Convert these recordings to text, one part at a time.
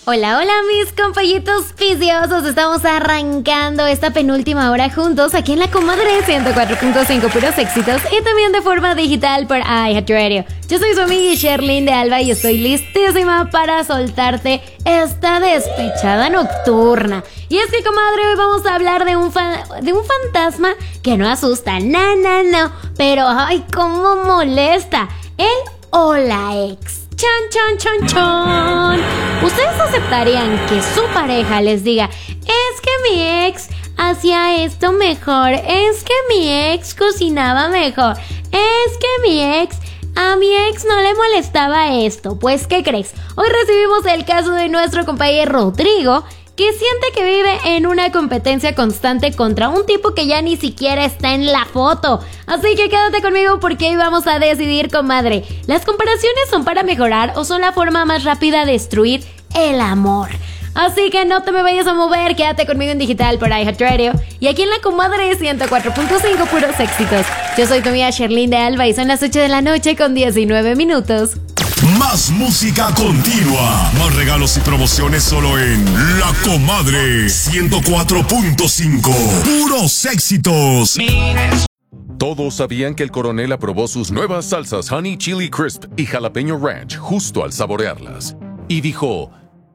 Hola, hola mis compañitos viciosos, estamos arrancando esta penúltima hora juntos aquí en La Comadre 104.5 puros éxitos y también de forma digital por iHeartRadio. Yo soy su amiga Sherlyn de Alba y estoy listísima para soltarte esta despechada nocturna. Y es que, comadre, hoy vamos a hablar de un fantasma que no asusta, no, pero ay, cómo molesta, el o la ex. Chan. ¿Ustedes aceptarían que su pareja les diga: es que mi ex hacía esto mejor, es que mi ex cocinaba mejor, es que a mi ex no le molestaba esto? Pues, ¿qué crees? Hoy recibimos el caso de nuestro compañero Rodrigo, que siente que vive en una competencia constante contra un tipo que ya ni siquiera está en la foto. Así que quédate conmigo porque hoy vamos a decidir, comadre, ¿las comparaciones son para mejorar o son la forma más rápida de destruir el amor? Así que no te me vayas a mover, quédate conmigo en digital por iHeartRadio y aquí en La Comadre 104.5 puros éxitos. Yo soy tu amiga Sherlyn de Alba y son las 8 de la noche con 19 minutos. Más música continua, más regalos y promociones solo en La Comadre 104.5 puros éxitos. Todos sabían que el coronel aprobó sus nuevas salsas Honey Chili Crisp y Jalapeño Ranch justo al saborearlas. Y dijo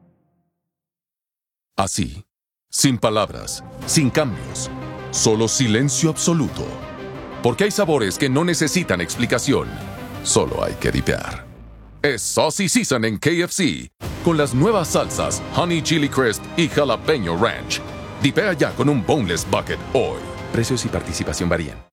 así, sin palabras, sin cambios, solo silencio absoluto. Porque hay sabores que no necesitan explicación, solo hay que dipear. Es Saucy Season en KFC, con las nuevas salsas Honey Chili Crisp y Jalapeño Ranch. Dipea ya con un Boneless Bucket hoy. Precios y participación varían.